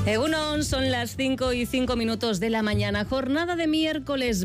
Egunon, son las 5:05 de la mañana. Jornada de miércoles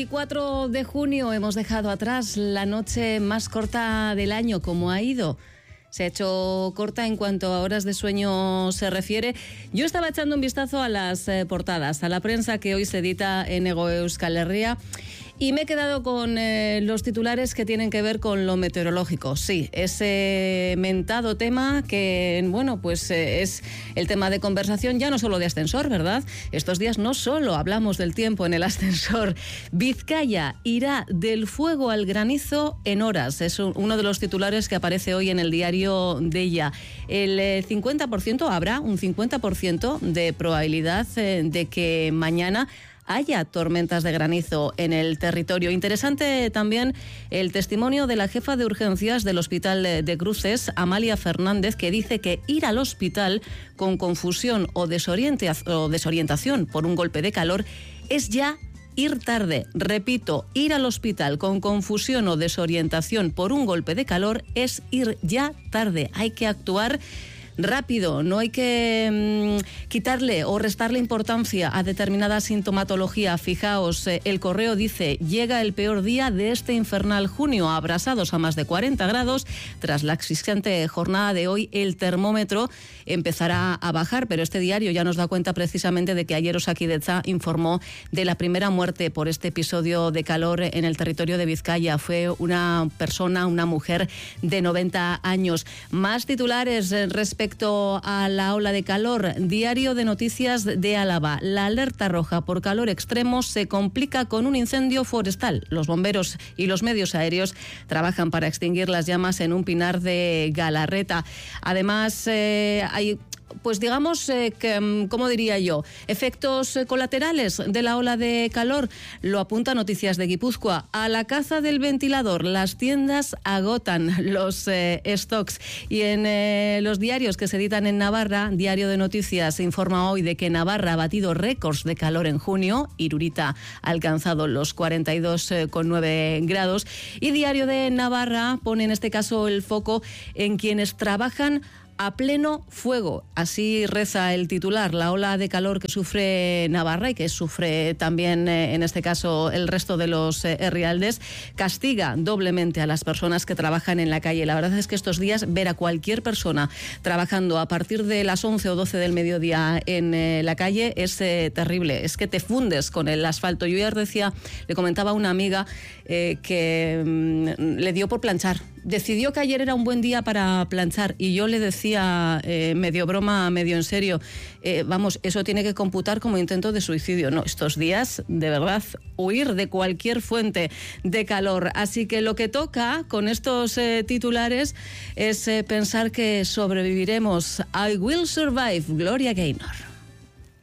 24 de junio. Hemos dejado atrás la noche más corta del año. ¿Cómo ha ido? Se ha hecho corta en cuanto a horas de sueño se refiere. Yo estaba echando un vistazo a las portadas, a la prensa que hoy se edita en Hego Euskal Herria. Y me he quedado con los titulares que tienen que ver con lo meteorológico. Sí, ese mentado tema que, bueno, pues es el tema de conversación ya no solo de ascensor, ¿verdad? Estos días no solo hablamos del tiempo en el ascensor. Vizcaya irá del fuego al granizo en horas. Es uno de los titulares que aparece hoy en el diario de ella. El 50%, habrá un 50% de probabilidad de que mañana haya tormentas de granizo en el territorio. Interesante también el testimonio de la jefa de urgencias del Hospital de Cruces, Amalia Fernández, que dice que ir al hospital con confusión o desorientación por un golpe de calor es ya ir tarde. Repito, ir al hospital con confusión o desorientación por un golpe de calor es ir ya tarde. Hay que actuar rápido, no hay que quitarle o restarle importancia a determinada sintomatología. Fijaos, el Correo dice: llega el peor día de este infernal junio, abrasados a más de 40 grados. Tras la exigente jornada de hoy, el termómetro empezará a bajar, pero este diario ya nos da cuenta precisamente de que ayer Osakidetza informó de la primera muerte por este episodio de calor en el territorio de Vizcaya. Fue una mujer de 90 años. Más titulares respecto a la ola de calor. Diario de Noticias de Álava. La alerta roja por calor extremo se complica con un incendio forestal. Los bomberos y los medios aéreos trabajan para extinguir las llamas en un pinar de Galarreta. Además, hay, pues digamos, ¿cómo diría yo? Efectos colaterales de la ola de calor. Lo apunta Noticias de Guipúzcoa. A la caza del ventilador, las tiendas agotan los stocks. Y en los diarios que se editan en Navarra, Diario de Noticias informa hoy de que Navarra ha batido récords de calor en junio. Irurita ha alcanzado los 42,9 grados. Y Diario de Navarra pone en este caso el foco en quienes trabajan a pleno fuego. Así reza el titular. La ola de calor que sufre Navarra y que sufre también, en este caso, el resto de los herrialdes, castiga doblemente a las personas que trabajan en la calle. La verdad es que estos días ver a cualquier persona trabajando a partir de las 11 o 12 del mediodía en la calle es terrible. Es que te fundes con el asfalto. Yo ayer le comentaba a una amiga que le dio por planchar. Decidió que ayer era un buen día para planchar y yo le decía, medio broma, medio en serio, vamos, eso tiene que computar como intento de suicidio. No, estos días, de verdad, huir de cualquier fuente de calor. Así que lo que toca con estos titulares es pensar que sobreviviremos. I will survive, Gloria Gaynor.